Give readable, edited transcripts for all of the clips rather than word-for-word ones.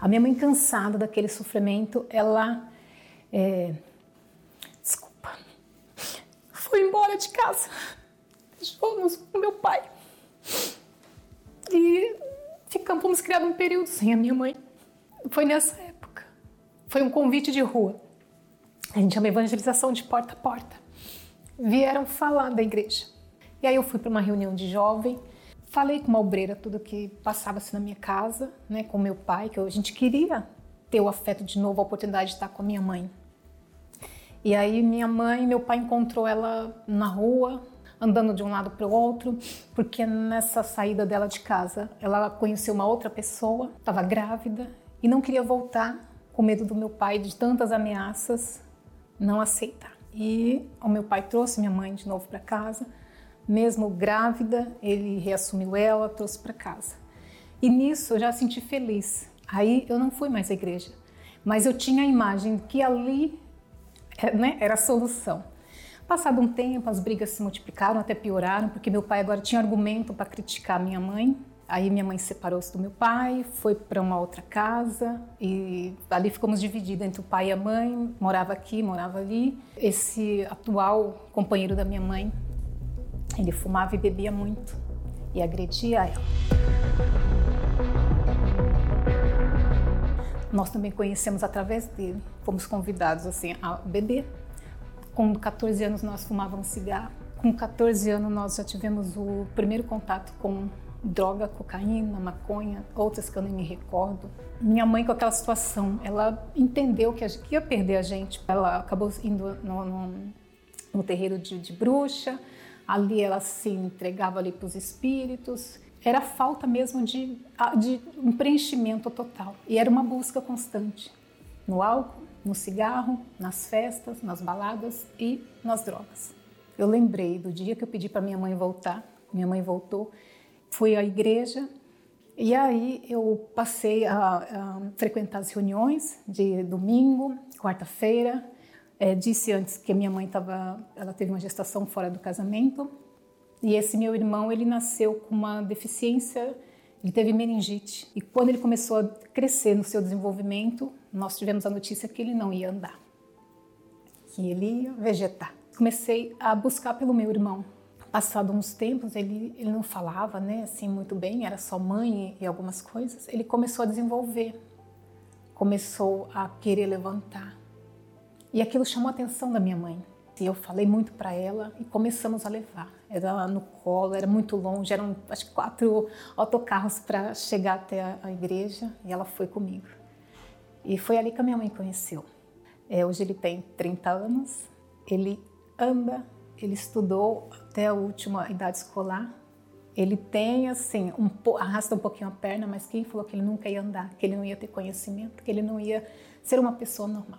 A minha mãe, cansada daquele sofrimento, ela foi embora de casa. Deixou-nos com meu pai. E fomos criados um período sem a minha mãe. Foi nessa época. Foi um convite de rua. A gente chama evangelização de porta a porta. Vieram falar da igreja. E aí eu fui para uma reunião de jovem. Falei com uma obreira tudo que passava-se na minha casa, né, com meu pai, que a gente queria ter o afeto de novo, a oportunidade de estar com a minha mãe. E aí meu pai encontrou ela na rua, andando de um lado para o outro, porque nessa saída dela de casa, ela conheceu uma outra pessoa, estava grávida e não queria voltar, com medo do meu pai, de tantas ameaças, não aceitar. E o meu pai trouxe minha mãe de novo para casa, mesmo grávida, ele reassumiu ela, trouxe para casa. E nisso eu já senti feliz. Aí eu não fui mais à igreja, mas eu tinha a imagem que ali, né, era a solução. Passado um tempo, as brigas se multiplicaram, até pioraram, porque meu pai agora tinha argumento para criticar minha mãe. Aí minha mãe separou-se do meu pai, foi para uma outra casa e ali ficamos divididos entre o pai e a mãe, morava aqui, morava ali. Esse atual companheiro da minha mãe, ele fumava e bebia muito e agredia ela. Nós também conhecemos através dele, fomos convidados assim a beber. Com 14 anos nós fumávamos cigarro. Com 14 anos nós já tivemos o primeiro contato com droga, cocaína, maconha, outras que eu nem me recordo. Minha mãe, com aquela situação, ela entendeu que ia perder a gente. Ela acabou indo no terreiro de bruxa. Ali ela se entregava ali para os espíritos. Era falta mesmo de um preenchimento total. E era uma busca constante no álcool, no cigarro, nas festas, nas baladas e nas drogas. Eu lembrei do dia que eu pedi para minha mãe voltar. Minha mãe voltou, fui à igreja e aí eu passei a frequentar as reuniões de domingo, quarta-feira. Disse antes que minha mãe ela teve uma gestação fora do casamento e esse meu irmão, ele nasceu com uma deficiência, ele teve meningite e quando ele começou a crescer no seu desenvolvimento, nós tivemos a notícia que ele não ia andar, que ele ia vegetar. Comecei a buscar pelo meu irmão. Passado uns tempos, ele não falava, né, assim muito bem, era só mãe e algumas coisas. Ele começou a desenvolver, começou a querer levantar. E aquilo chamou a atenção da minha mãe. E eu falei muito para ela e começamos a levar. Era no colo, era muito longe, eram acho que 4 autocarros para chegar até a igreja e ela foi comigo. E foi ali que a minha mãe conheceu. Hoje ele tem 30 anos, ele anda, ele estudou até a última idade escolar. Ele tem, assim, arrasta um pouquinho a perna, mas quem falou que ele nunca ia andar, que ele não ia ter conhecimento, que ele não ia ser uma pessoa normal?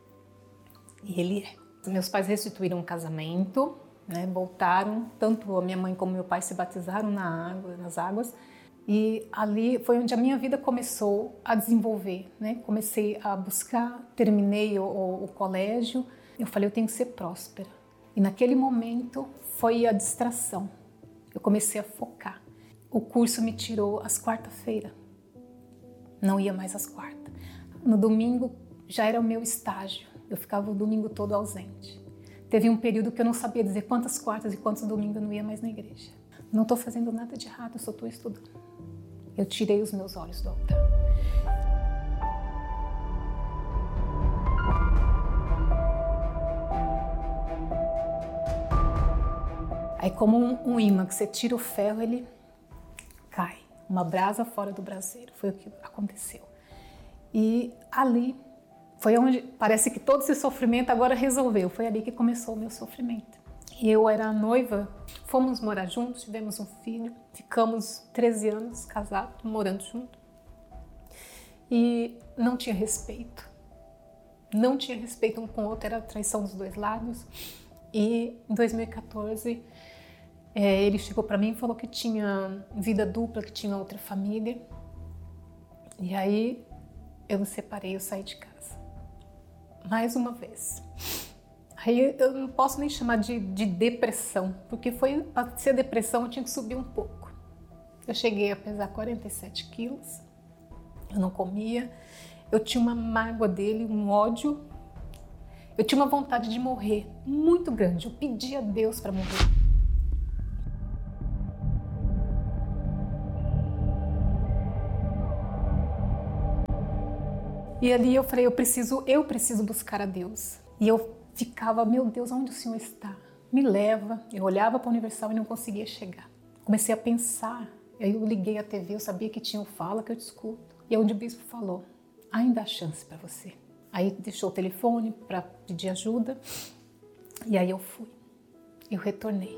E ele é. Meus pais restituíram um casamento, né, voltaram, tanto a minha mãe como meu pai se batizaram nas águas. E ali foi onde a minha vida começou a desenvolver, né? Comecei a buscar, terminei o colégio. Eu falei, eu tenho que ser próspera. E naquele momento foi a distração. Eu comecei a focar. O curso me tirou às quarta-feira. Não ia mais às quartas. No domingo já era o meu estágio. Eu ficava o domingo todo ausente. Teve um período que eu não sabia dizer quantas quartas e quantos domingos eu não ia mais na igreja. Não estou fazendo nada de errado, eu só estou estudando. Eu tirei os meus olhos do altar. Aí como um imã que você tira o ferro, ele cai. Uma brasa fora do braseiro. Foi o que aconteceu. E ali foi onde parece que todo esse sofrimento agora resolveu. Foi ali que começou o meu sofrimento. E eu era noiva, fomos morar juntos, tivemos um filho, ficamos 13 anos casados, morando juntos. E não tinha respeito. Não tinha respeito um com o outro, era traição dos dois lados. E em 2014, ele chegou para mim e falou que tinha vida dupla, que tinha outra família. E aí eu me separei, eu saí de casa. Mais uma vez. Aí eu não posso nem chamar de depressão, porque para ser depressão eu tinha que subir um pouco. Eu cheguei a pesar 47 quilos, eu não comia, eu tinha uma mágoa dele, um ódio, eu tinha uma vontade de morrer muito grande, eu pedia a Deus para morrer. E ali eu falei, eu preciso buscar a Deus. E eu ficava, meu Deus, onde o Senhor está? Me leva. Eu olhava para a Universal e não conseguia chegar. Comecei a pensar, aí eu liguei a TV, eu sabia que tinha o Fala que eu te escuto. E é onde o bispo falou, ainda há chance para você. Aí deixou o telefone para pedir ajuda, e aí eu fui. Eu retornei.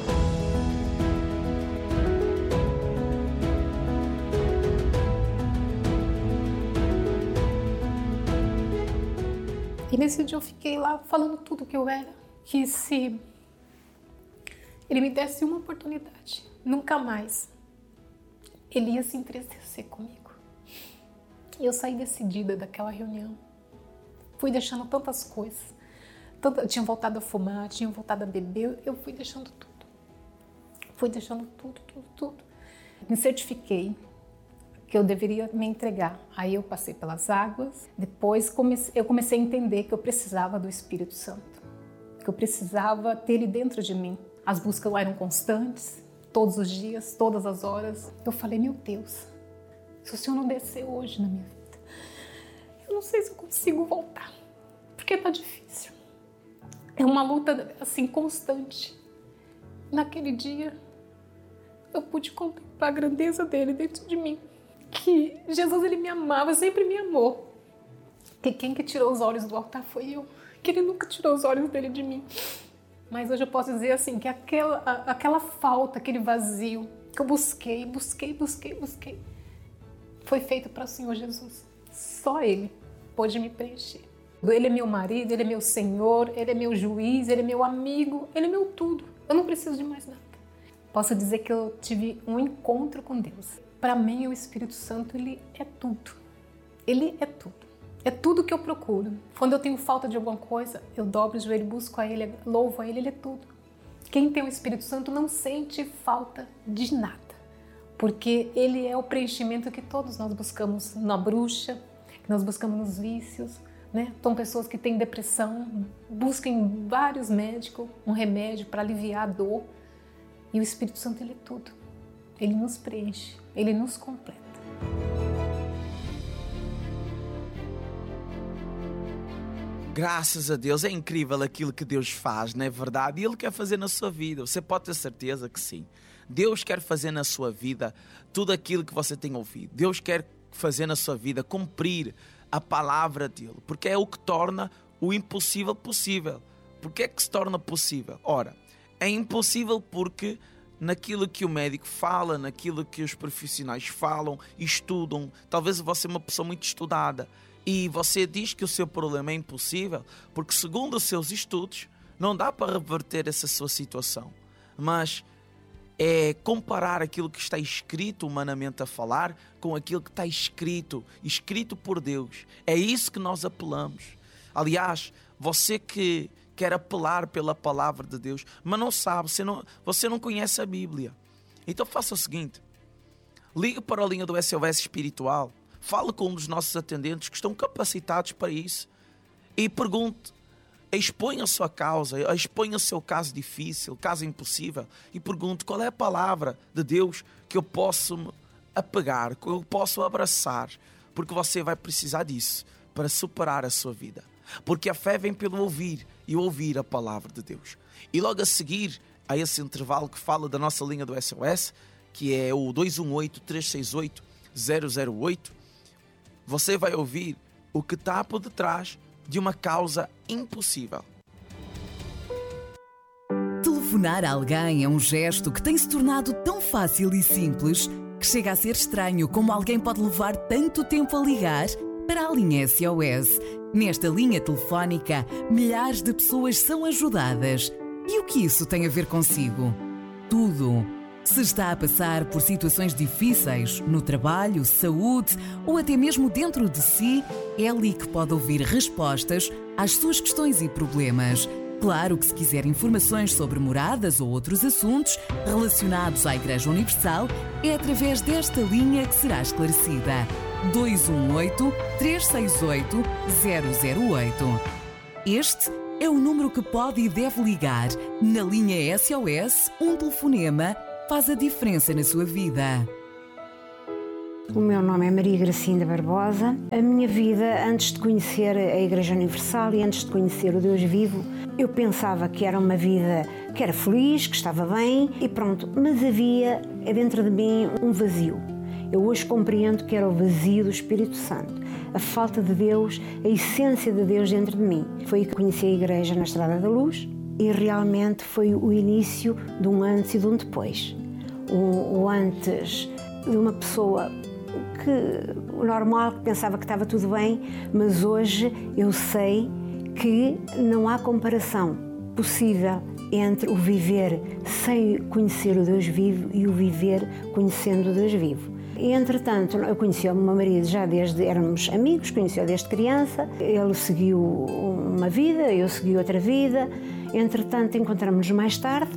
E nesse dia eu fiquei lá falando tudo que eu era, que se ele me desse uma oportunidade, nunca mais ele ia se entristecer comigo. E eu saí decidida daquela reunião. Fui deixando tantas coisas. Eu tinha voltado a fumar, tinha voltado a beber, eu fui deixando tudo. Fui deixando tudo. Me certifiquei que eu deveria me entregar. Aí eu passei pelas águas, depois eu comecei a entender que eu precisava do Espírito Santo, que eu precisava ter ele dentro de mim. As buscas eram constantes, todos os dias, todas as horas. Eu falei, meu Deus, se o Senhor não descer hoje na minha vida, eu não sei se eu consigo voltar, porque tá difícil. É uma luta assim constante. Naquele dia, eu pude contemplar a grandeza dele dentro de mim. Que Jesus, ele me amava, sempre me amou. Que quem que tirou os olhos do altar foi eu. Que ele nunca tirou os olhos dele de mim. Mas hoje eu posso dizer assim, que aquela falta, aquele vazio que eu busquei, foi feito para o Senhor Jesus. Só Ele pôde me preencher. Ele é meu marido, Ele é meu Senhor, Ele é meu juiz, Ele é meu amigo, Ele é meu tudo. Eu não preciso de mais nada. Posso dizer que eu tive um encontro com Deus. Para mim, o Espírito Santo, ele é tudo. Ele é tudo. É tudo que eu procuro. Quando eu tenho falta de alguma coisa, eu dobro o joelho, busco a Ele, louvo a Ele, Ele é tudo. Quem tem o Espírito Santo não sente falta de nada, porque Ele é o preenchimento que todos nós buscamos na bruxa, que nós buscamos nos vícios, né? São pessoas que têm depressão, buscam em vários médicos um remédio para aliviar a dor, e o Espírito Santo, ele é tudo. Ele nos preenche, Ele nos completa. Graças a Deus, é incrível aquilo que Deus faz, não é verdade? E Ele quer fazer na sua vida, você pode ter certeza que sim. Deus quer fazer na sua vida tudo aquilo que você tem ouvido. Deus quer fazer na sua vida, cumprir a palavra dEle, porque é o que torna o impossível possível. Por que é que se torna possível? Ora, é impossível porque naquilo que o médico fala, naquilo que os profissionais falam, estudam, talvez você é uma pessoa muito estudada e você diz que o seu problema é impossível porque, segundo os seus estudos, não dá para reverter essa sua situação. Mas é comparar aquilo que está escrito humanamente a falar com aquilo que está escrito por Deus. É isso que nós apelamos. Aliás, você que quer apelar pela palavra de Deus, mas não sabe, você não conhece a Bíblia. Então faça o seguinte, ligue para a linha do SOS Espiritual, fale com um dos nossos atendentes que estão capacitados para isso e pergunte, exponha a sua causa, exponha o seu caso difícil, caso impossível e pergunte qual é a palavra de Deus que eu posso me apegar, que eu posso abraçar, porque você vai precisar disso para superar a sua vida. Porque a fé vem pelo ouvir e ouvir a palavra de Deus. E logo a seguir a esse intervalo que fala da nossa linha do SOS, que é o 218-368-008, você vai ouvir o que está por detrás de uma causa impossível. Telefonar a alguém é um gesto que tem se tornado tão fácil e simples que chega a ser estranho como alguém pode levar tanto tempo a ligar para a linha SOS. Nesta linha telefónica, milhares de pessoas são ajudadas. E o que isso tem a ver consigo? Tudo. Se está a passar por situações difíceis, no trabalho, saúde ou até mesmo dentro de si, é ali que pode ouvir respostas às suas questões e problemas. Claro que se quiser informações sobre moradas ou outros assuntos relacionados à Igreja Universal, é através desta linha que será esclarecida. 218-368-008. Este é o número que pode e deve ligar. Na linha SOS, um telefonema faz a diferença na sua vida. O meu nome é Maria Gracinda Barbosa. A minha vida, antes de conhecer a Igreja Universal e antes de conhecer o Deus vivo, eu pensava que era uma vida que era feliz, que estava bem e pronto. Mas havia dentro de mim um vazio. Eu hoje compreendo que era o vazio do Espírito Santo, a falta de Deus, a essência de Deus dentro de mim. Foi aí que conheci a Igreja na Estrada da Luz e realmente foi o início de um antes e de um depois. O antes de uma pessoa o normal, que pensava que estava tudo bem, mas hoje eu sei que não há comparação possível entre o viver sem conhecer o Deus vivo e o viver conhecendo o Deus vivo. E, entretanto, eu conheci o meu marido já desde, éramos amigos, conheci-o desde criança, ele seguiu uma vida, eu segui outra vida, entretanto encontramos-nos mais tarde.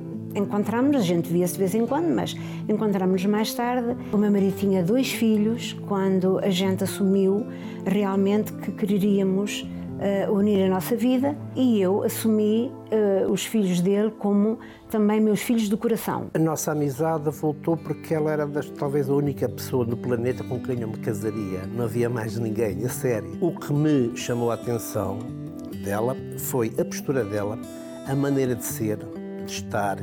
A gente via-se de vez em quando, mas encontramos-nos mais tarde. O meu marido tinha 2 filhos quando a gente assumiu realmente que queríamos unir a nossa vida e eu assumi os filhos dele como também meus filhos do coração. A nossa amizade voltou porque ela era talvez a única pessoa no planeta com quem eu me casaria. Não havia mais ninguém, a sério. O que me chamou a atenção dela foi a postura dela, a maneira de ser, de estar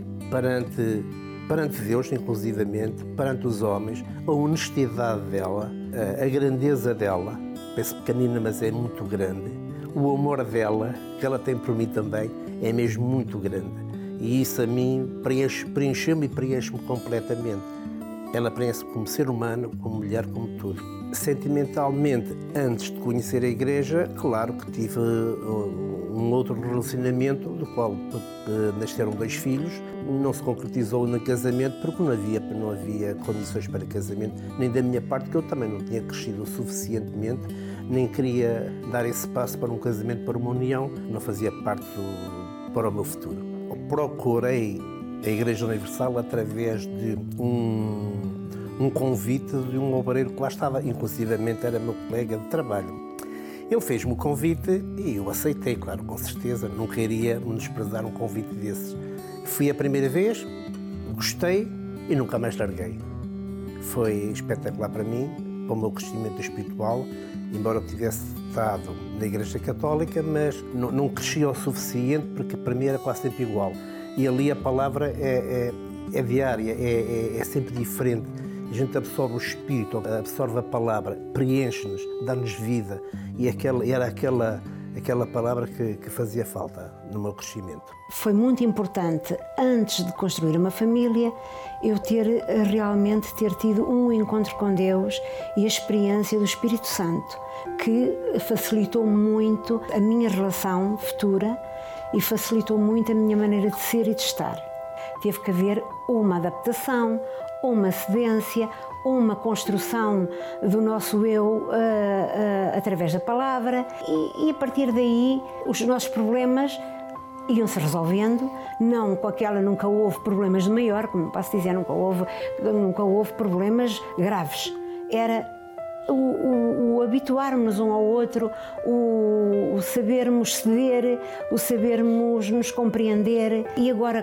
perante Deus, inclusivamente, perante os homens, a honestidade dela, a grandeza dela, parece pequenina, mas é muito grande, o amor dela, que ela tem por mim também, é mesmo muito grande. E isso a mim preencheu-me e preenche-me completamente. Ela preenche-me como ser humano, como mulher, como tudo. Sentimentalmente, antes de conhecer a Igreja, claro que tive um outro relacionamento, do qual nasceram 2 filhos. Não se concretizou no casamento porque não havia condições para casamento, nem da minha parte, que eu também não tinha crescido o suficientemente, nem queria dar esse passo para um casamento, para uma união, não fazia parte para o meu futuro. Eu procurei a Igreja Universal através de um convite de um obreiro que lá estava, inclusivamente era meu colega de trabalho. Ele fez-me o convite e eu aceitei, claro, com certeza, nunca iria desprezar um convite desses. Fui a primeira vez, gostei e nunca mais larguei. Foi espetacular para mim, para o meu crescimento espiritual, embora eu tivesse estado na Igreja Católica, mas não cresci o suficiente porque para mim era quase sempre igual. E ali a palavra é diária, é sempre diferente. A gente absorve o Espírito, absorve a palavra, preenche-nos, dá-nos vida. E era aquela palavra que fazia falta no meu crescimento. Foi muito importante, antes de construir uma família, eu realmente ter tido um encontro com Deus e a experiência do Espírito Santo, que facilitou muito a minha relação futura e facilitou muito a minha maneira de ser e de estar. Teve que haver uma adaptação, uma cedência, uma construção do nosso eu através da palavra e a partir daí os nossos problemas iam-se resolvendo. Nunca houve problemas de maior, como posso dizer, nunca houve problemas graves. Era o habituarmos um ao outro, o sabermos ceder, o sabermos nos compreender. E agora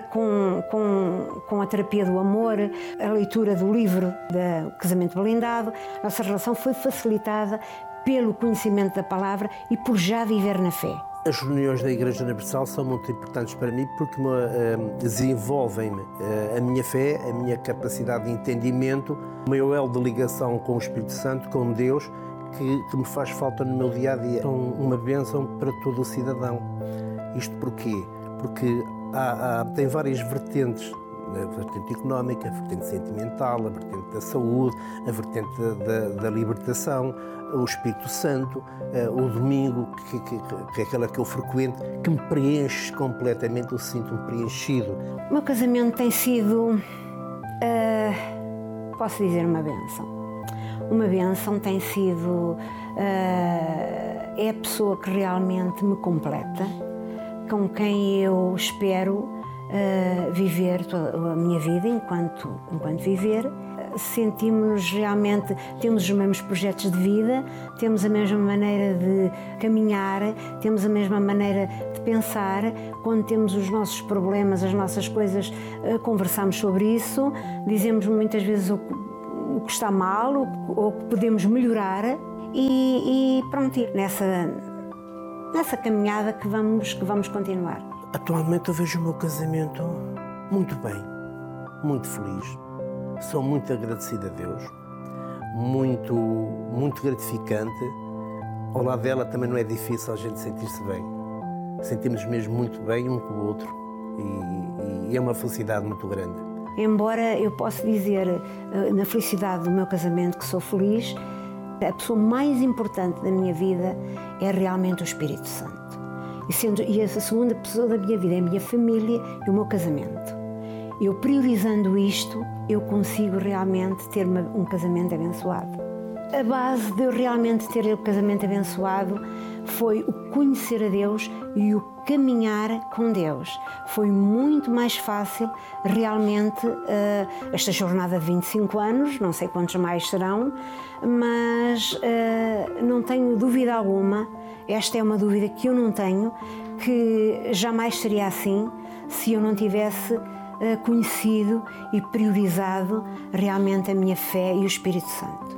com a terapia do amor, a leitura do livro do Casamento Blindado, a nossa relação foi facilitada pelo conhecimento da palavra e por já viver na fé. As reuniões da Igreja Universal são muito importantes para mim porque desenvolvem-me a minha fé, a minha capacidade de entendimento, o meu elo de ligação com o Espírito Santo, com Deus, que me faz falta no meu dia-a-dia. São uma bênção para todo o cidadão. Isto porquê? Porque tem várias vertentes. A vertente económica, a vertente sentimental, a vertente da saúde, a vertente da libertação, o Espírito Santo, o domingo, que é aquela que eu frequento, que me preenche completamente, eu sinto-me preenchido. O meu casamento tem sido, posso dizer, uma bênção. Uma bênção tem sido, é a pessoa que realmente me completa, com quem eu espero viver toda a minha vida enquanto viver. sentimos-nos realmente, temos os mesmos projetos de vida, temos a mesma maneira de caminhar, temos a mesma maneira de pensar. Quando temos os nossos problemas, as nossas coisas, conversamos sobre isso, dizemos muitas vezes o que está mal, ou que podemos melhorar e pronto, nessa caminhada que vamos continuar. Atualmente eu vejo o meu casamento muito bem, muito feliz. Sou muito agradecido a Deus, muito gratificante. Ao lado dela também não é difícil a gente sentir-se bem. Sentimos mesmo muito bem um com o outro e é uma felicidade muito grande. Embora eu possa dizer na felicidade do meu casamento que sou feliz, a pessoa mais importante da minha vida é realmente o Espírito Santo. E a segunda pessoa da minha vida é a minha família e o meu casamento. Eu priorizando isto, eu consigo realmente ter um casamento abençoado. A base de eu realmente ter o casamento abençoado foi o conhecer a Deus e o caminhar com Deus. Foi muito mais fácil realmente esta jornada de 25 anos, não sei quantos mais serão, mas não tenho dúvida alguma, esta é uma dúvida que eu não tenho, que jamais seria assim se eu não tivesse conhecido e priorizado realmente a minha fé e o Espírito Santo.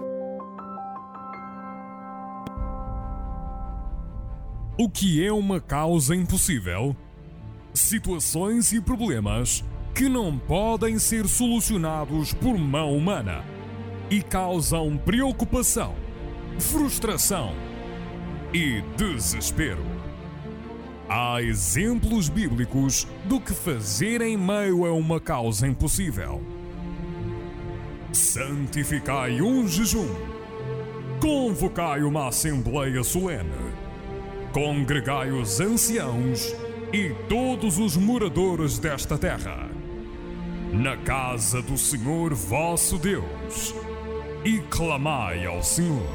O que é uma causa impossível? Situações e problemas que não podem ser solucionados por mão humana e causam preocupação, frustração e desespero. Há exemplos bíblicos do que fazer em meio a uma causa impossível. Santificai um jejum. Convocai uma assembleia solene. Congregai os anciãos e todos os moradores desta terra, na casa do Senhor vosso Deus, e clamai ao Senhor.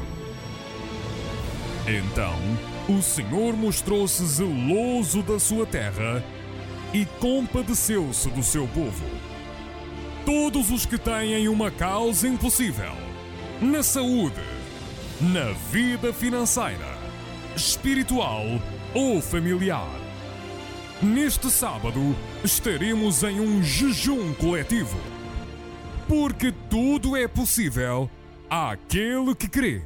Então o Senhor mostrou-se zeloso da sua terra e compadeceu-se do seu povo. Todos os que têm uma causa impossível, na saúde, na vida financeira, espiritual ou familiar. Neste sábado estaremos em um jejum coletivo, porque tudo é possível àquele que crê.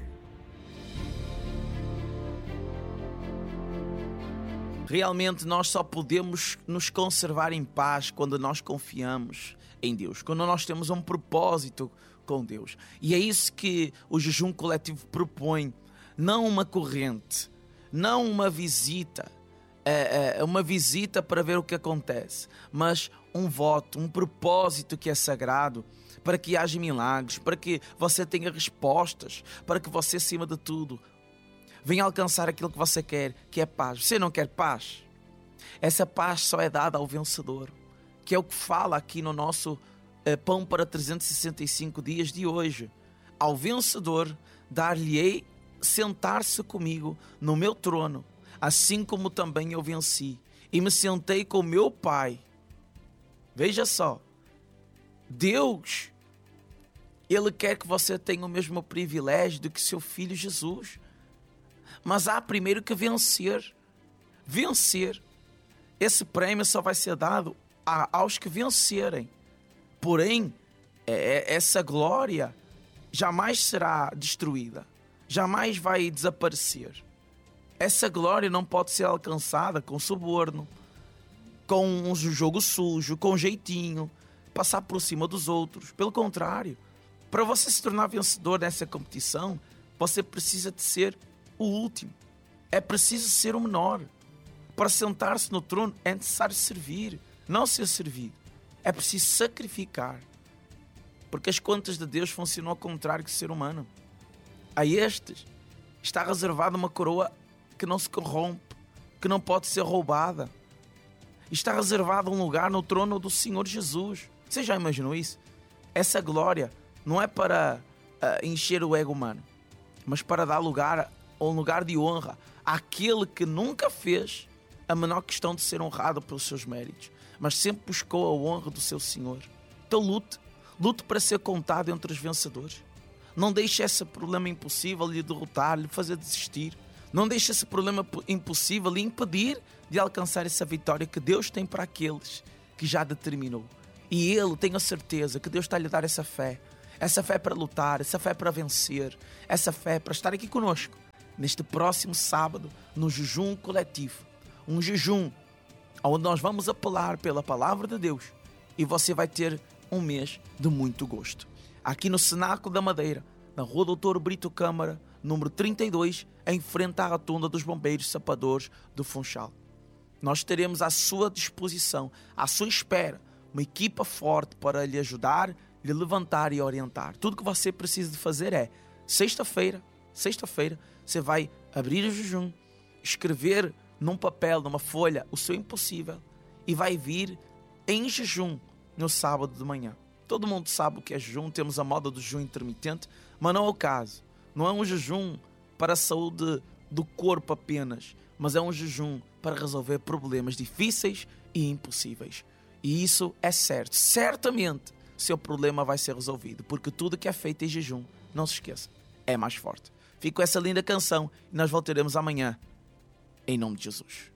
Realmente nós só podemos nos conservar em paz quando nós confiamos em Deus, quando nós temos um propósito com Deus. E é isso que o jejum coletivo propõe, não uma corrente, não uma visita para ver o que acontece, mas um voto, um propósito que é sagrado, para que haja milagres, para que você tenha respostas, para que você, acima de tudo, venha alcançar aquilo que você quer, que é paz. Você não quer paz? Essa paz só é dada ao vencedor, que é o que fala aqui no nosso Pão para 365 dias de hoje. Ao vencedor, dar-lhe-ei sentar-se comigo no meu trono, assim como também eu venci e me sentei com meu Pai. Veja só, Deus, Ele quer que você tenha o mesmo privilégio do que seu Filho Jesus, mas há primeiro que vencer. Esse prêmio só vai ser dado aos que vencerem. Porém, essa glória jamais será destruída, jamais vai desaparecer. Essa glória não pode ser alcançada com suborno, com um jogo sujo, com jeitinho, passar por cima dos outros. Pelo contrário, para você se tornar vencedor nessa competição, você precisa de ser o último. É preciso ser o menor. Para sentar-se no trono é necessário servir, não ser servido. É preciso sacrificar. Porque as contas de Deus funcionam ao contrário que o ser humano. A estes está reservada uma coroa que não se corrompe, que não pode ser roubada. Está reservado um lugar no trono do Senhor Jesus. Você já imaginou isso? Essa glória não é para encher o ego humano, mas para dar lugar, um lugar de honra àquele que nunca fez a menor questão de ser honrado pelos seus méritos, mas sempre buscou a honra do seu Senhor. Então lute Lute para ser contado entre os vencedores. Não deixe esse problema impossível lhe derrotar, lhe fazer desistir. Não deixe esse problema impossível lhe impedir de alcançar essa vitória que Deus tem para aqueles que já determinou. E Ele, tenho a certeza que Deus está a lhe dar essa fé para lutar, essa fé para vencer, essa fé para estar aqui conosco neste próximo sábado, no jejum coletivo. Um jejum onde nós vamos apelar pela palavra de Deus e você vai ter um mês de muito gosto. Aqui no Cenáculo da Madeira, na Rua Doutor Brito Câmara, número 32, em frente à Rotunda dos Bombeiros Sapadores do Funchal. Nós teremos à sua disposição, à sua espera, uma equipa forte para lhe ajudar, lhe levantar e orientar. Tudo que você precisa de fazer é, sexta-feira, você vai abrir o jejum, escrever num papel, numa folha, o seu impossível e vai vir em jejum no sábado de manhã. Todo mundo sabe o que é jejum, temos a moda do jejum intermitente, mas não é o caso. Não é um jejum para a saúde do corpo apenas, mas é um jejum para resolver problemas difíceis e impossíveis. E isso é certo. Certamente, seu problema vai ser resolvido, porque tudo que é feito em jejum, não se esqueça, é mais forte. Fico com essa linda canção e nós voltaremos amanhã, em nome de Jesus.